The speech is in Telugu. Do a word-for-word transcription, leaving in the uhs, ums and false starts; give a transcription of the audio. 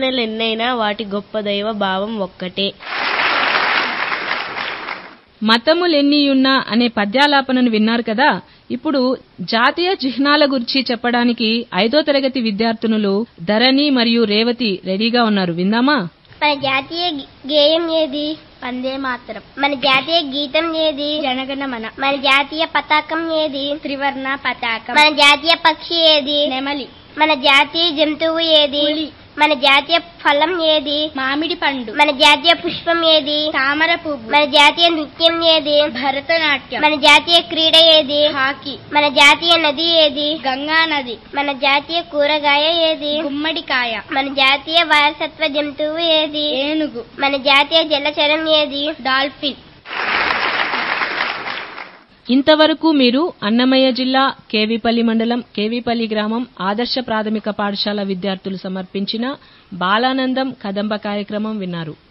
ప్రశ్నలు ఎన్నైనా వాటి గొప్ప దైవ భావం ఒక్కటే. మతములెన్నియున్నా అనే పద్యాలాపనను విన్నారు కదా. ఇప్పుడు జాతీయ చిహ్నాల గురించి చెప్పడానికి ఐదో తరగతి విద్యార్థినులు ధరణి మరియు రేవతి రెడీగా ఉన్నారు. విందామా? మన జాతీయ గేయం ఏది? వందే మాతరం. మన జాతీయ గీతం ఏది? జనగణమన. మన జాతీయ పతాకం ఏది? త్రివర్ణ పతాకం. మన జాతీయ పక్షి ఏది? నెమలి. మన జాతీయ జంతువు ఏది? పులి. మన జాతీయ ఫలం ఏది? మామిడి పండు. మన జాతీయ పుష్పం ఏది? తామర పువ్వు. మన జాతీయ నృత్యం ఏది? భరతనాట్యం. మన జాతీయ క్రీడ ఏది? హాకీ. మన జాతీయ నది ఏది? గంగా నది. మన జాతీయ కూరగాయ ఏది? గుమ్మడికాయ. మన జాతీయ వారసత్వ జంతువు ఏది? ఏనుగు. మన జాతీయ జలచరం ఏది? డాల్ఫిన్. ఇంతవరకు మీరు అన్నమయ్య జిల్లా కేవీపల్లి మండలం కేవీపల్లి గ్రామం ఆదర్శ ప్రాథమిక పాఠశాల విద్యార్థులు సమర్పించిన బాలానందం కదంబ కార్యక్రమం విన్నారు.